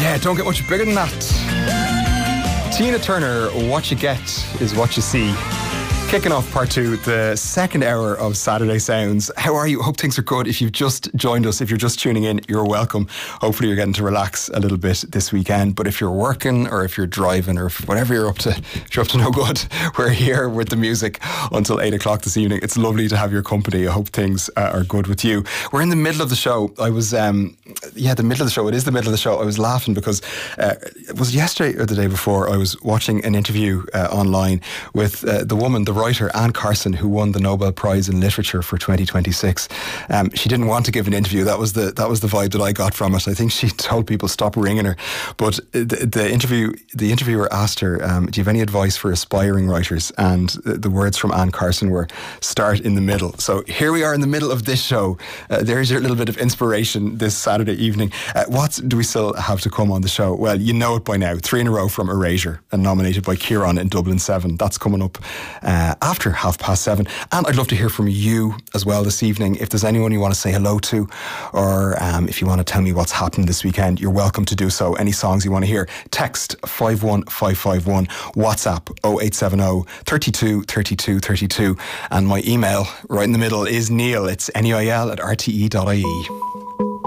Yeah, don't get much bigger than that. Tina Turner, What You Get Is What You See. Kicking off part two, the second hour of Saturday Sounds. How are you? Hope things are good. If you've just joined us, if you're just tuning in, you're welcome. Hopefully you're getting to relax a little bit this weekend. But if you're working or if you're driving or if whatever you're up to, if you're up to no good, we're here with the music until 8 o'clock this evening. It's lovely to have your company. I hope things are good with you. We're in the middle of the show. I was, the middle of the show. It is the middle of the show. I was laughing because it was yesterday or the day before I was watching an interview online with the woman, the writer Anne Carson, who won the Nobel Prize in Literature for 2026. She didn't want to give an interview. That was the vibe that I got from it. I think she told people stop ringing her. But the interviewer asked her, "Do you have any advice for aspiring writers?" And the words from Anne Carson were, "Start in the middle." So here we are in the middle of this show. There's your little bit of inspiration this Saturday evening. What do we still have to come on the show? Well, you know it by now. 3 in a row from Erasure, and nominated by Kieran in Dublin 7. That's coming up after 7:30. And I'd love to hear from you as well this evening. If there's anyone you want to say hello to, or if you want to tell me what's happening this weekend, you're welcome to do so. Any songs you want to hear, text 51551, WhatsApp 0870 32 32 32. And my email right in the middle is Neil. It's neil@rte.ie.